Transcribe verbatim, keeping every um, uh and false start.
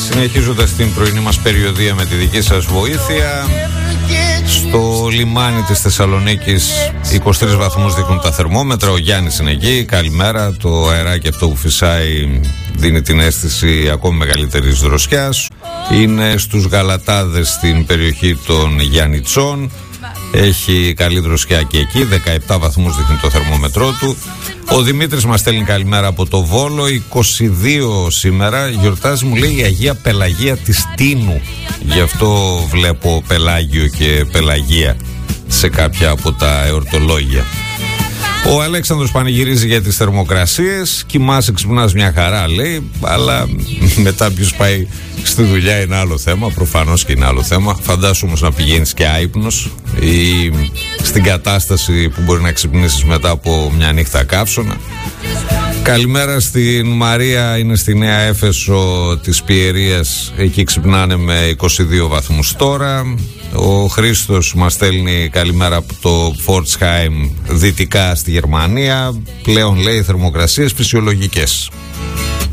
Συνεχίζοντας την πρωινή μας περιοδεία με τη δική σας βοήθεια, στο λιμάνι της Θεσσαλονίκης είκοσι τρεις βαθμούς δείχνουν τα θερμόμετρα. Ο Γιάννης είναι εκεί, καλημέρα. Το αεράκι αυτό που φυσάει δίνει την αίσθηση ακόμη μεγαλύτερης δροσιάς. Είναι στους Γαλατάδες στην περιοχή των Γιαννιτσών. Έχει καλή δροσιά και εκεί, δεκαεπτά βαθμούς δείχνει το θερμόμετρό του. Ο Δημήτρης μας στέλνει καλημέρα από το Βόλο, είκοσι δύο σήμερα. Γιορτάζει, μου λέει, η Αγία Πελαγία της Τίνου. Γι' αυτό βλέπω Πελάγιο και Πελαγία σε κάποια από τα εορτολόγια. Ο Αλέξανδρος πανηγυρίζει για τις θερμοκρασίες. Κοιμάσαι, ξυπνάς μια χαρά, λέει, αλλά μετά ποιος πάει στη δουλειά είναι άλλο θέμα. Προφανώς και είναι άλλο θέμα. Φαντάσου όμως να πηγαίνεις και άυπνος ή στην κατάσταση που μπορεί να ξυπνήσεις μετά από μια νύχτα καύσωνα. Καλημέρα στην Μαρία, είναι στη Νέα Έφεσο της Πιερίας. Εκεί ξυπνάνε με είκοσι δύο βαθμούς τώρα. Ο Χρήστος μας στέλνει καλημέρα από το Φόρτσχάιμ, δυτικά στη Γερμανία. Πλέον, λέει, θερμοκρασίες φυσιολογικές.